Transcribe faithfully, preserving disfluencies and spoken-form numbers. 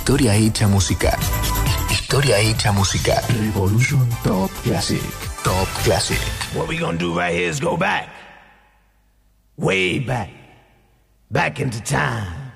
Historia hecha música. Historia hecha música. Revolution Top Classic. Top Classic. What we gonna do right here is go back. Way back. Back into time.